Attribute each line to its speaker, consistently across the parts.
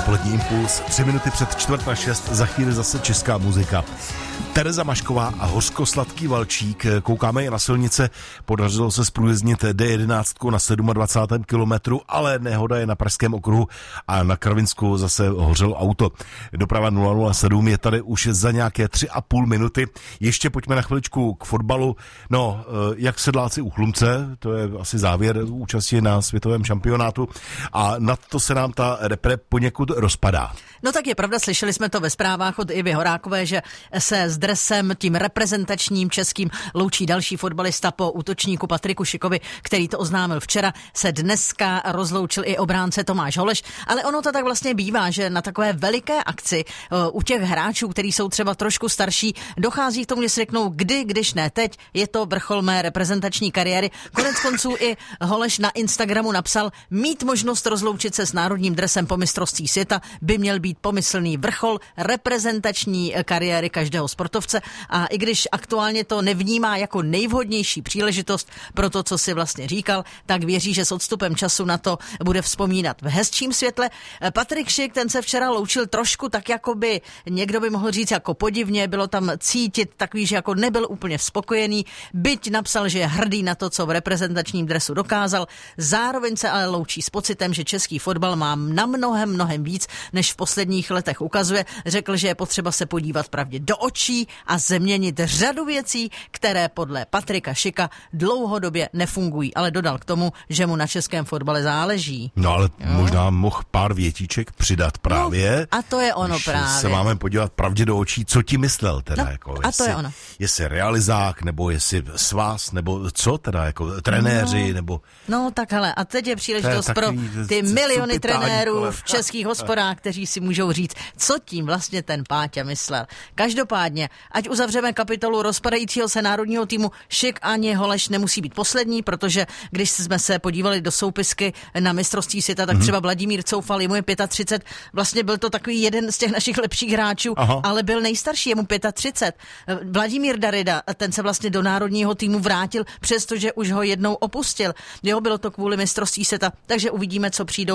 Speaker 1: dopolední impuls, 3 minuty před 5:45, za chvíli zase česká muzika. Tereza Mašková a hořkosladký valčík, koukáme je na silnice, podařilo se zprůjezdnit D11 na 27. kilometru, ale nehoda je na Pražském okruhu a na Karvinsku zase hořelo auto. Doprava 007 je tady už za nějaké 3,5 minuty. Ještě pojďme na chviličku k fotbalu. No, jak sedláci u Chlumce, to je asi závěr účasti na světovém šampionátu a nad to se nám ta repre poněkud rozpadá.
Speaker 2: No tak je pravda, slyšeli jsme to ve zprávách od Ivy Horákové, že se s dresem tím reprezentačním českým loučí další fotbalista po útočníku Patriku Šikovi, který to oznámil včera, se dneska rozloučil i obránce Tomáš Holeš, ale ono to tak vlastně bývá, že na takové veliké akci u těch hráčů, kteří jsou třeba trošku starší, dochází k tomu, že si řeknou, když ne teď, je to vrchol mé reprezentační kariéry. Konec konců i Holeš na Instagramu napsal, mít možnost rozloučit se s národním dresem po mistrovství světa by měl být pomyslný vrchol reprezentační kariéry každého sportovce a i když aktuálně to nevnímá jako nejvhodnější příležitost pro to, co si vlastně říkal, tak věří, že s odstupem času na to bude vzpomínat v hezčím světle. Patrik Šik, ten se včera loučil trošku tak, jako by někdo by mohl říct jako podivně, bylo tam cítit takový, že jako nebyl úplně spokojený, byť napsal, že je hrdý na to, co v reprezentačním dresu dokázal, zároveň se ale loučí s pocitem, že český fotbal má na mnohem víc, než v posledních letech ukazuje. Řekl, že je potřeba se podívat pravdě do očí a změnit řadu věcí, které podle Patrika Šika dlouhodobě nefungují, ale dodal k tomu, že mu na českém fotbale záleží.
Speaker 1: No ale možná mohl pár větíček přidat právě.
Speaker 2: No, a to je ono právě.
Speaker 1: Se máme podívat pravdě do očí, co ti myslel teda.
Speaker 2: No,
Speaker 1: jako,
Speaker 2: a to je ono.
Speaker 1: Jestli realizák, nebo jestli svaz, nebo co teda, jako trenéři, nebo...
Speaker 2: No tak hele, a teď je příležitost pro ty miliony trenérů v českých hospodách, kteří si můžou říct, co tím vlastně ten Páťa myslel. Každopádně, ať uzavřeme kapitolu rozpadajícího se národního týmu, Šik ani Holeš nemusí být poslední, protože když jsme se podívali do soupisky na mistrovství světa, tak třeba Vladimír Coufal, jemu je 35, vlastně byl to takový jeden z těch našich lepších hráčů, ale byl nejstarší, jemu 35. Vladimír Darida, ten se vlastně do národního týmu vrátil, přestože už ho jednou opustil. Jo, bylo to kvůli mistrovství světa, takže uvidíme,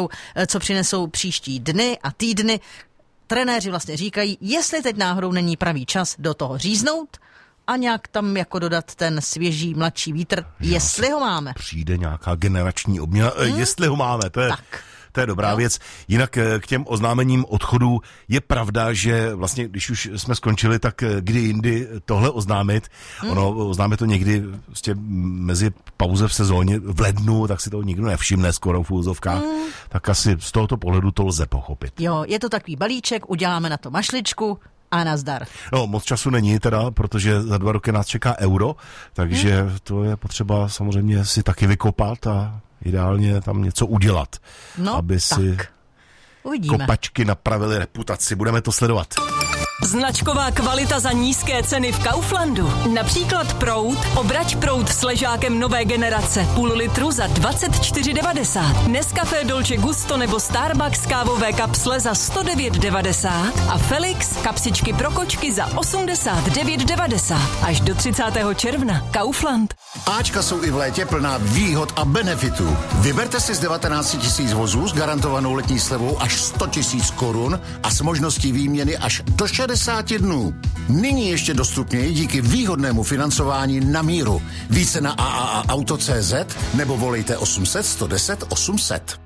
Speaker 2: co přinesou příští dny a týdny. Trenéři vlastně říkají, jestli teď náhodou není pravý čas do toho říznout a nějak tam jako dodat ten svěží mladší vítr, jestli ho máme.
Speaker 1: Přijde nějaká generační obměna, jestli ho máme, to je dobrá věc. Jinak k těm oznámením odchodů je pravda, že vlastně, když už jsme skončili, tak kdy jindy tohle oznámit, oznámit to někdy vlastně mezi pauze v sezóně v lednu, tak si toho nikdo nevšimne skoro v úzovkách, tak asi z tohoto pohledu to lze pochopit.
Speaker 2: Jo, je to takový balíček, uděláme na to mašličku a nazdar.
Speaker 1: No, moc času není teda, protože za 2 roky nás čeká Euro, takže to je potřeba samozřejmě si taky vykopat a ideálně tam něco udělat, aby si kopačky napravily reputaci. Budeme to sledovat.
Speaker 3: Značková kvalita za nízké ceny v Kauflandu. Například proud, obrať proud s ležákem nové generace, půl litru za 24,90. Nescafé Dolce Gusto nebo Starbucks kávové kapsle za 109,90 a Felix kapsičky pro kočky za 89,90. Až do 30. června. Kaufland.
Speaker 4: Ačka jsou i v létě plná výhod a benefitů. Vyberte si z 19 000 vozů s garantovanou letní slevou až 100 000 korun a s možností výměny až do 60 dnů. Nyní ještě dostupněji díky výhodnému financování na míru. Více na AAAauto.cz nebo volejte 800 110 800.